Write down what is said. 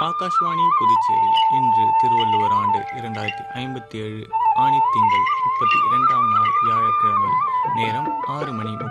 ஆகாஷ்வாணி புதுச்சேரி. இன்று திருவள்ளுவர் ஆண்டு 2057 ஆணித்திங்கள் 32ஆம் நாள் வியாழக்கிழமை. நேரம் 6 மணி